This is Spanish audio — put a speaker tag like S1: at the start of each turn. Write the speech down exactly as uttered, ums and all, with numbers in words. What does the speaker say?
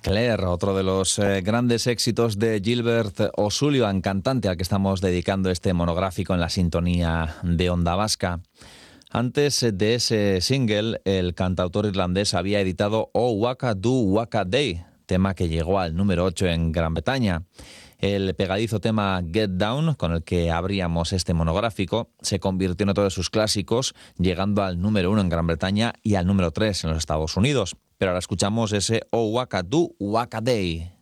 S1: Claire, otro de los eh, grandes éxitos de Gilbert O'Sullivan, cantante al que estamos dedicando este monográfico en la sintonía de Onda Vasca. Antes de ese single, el cantautor irlandés había editado O Waka Do Waka Day, tema que llegó al número ocho en Gran Bretaña. El pegadizo tema Get Down, con el que abríamos este monográfico, se convirtió en otro de sus clásicos, llegando al número uno en Gran Bretaña y al número tres en los Estados Unidos. Pero ahora escuchamos ese O Waka Do Waka Day.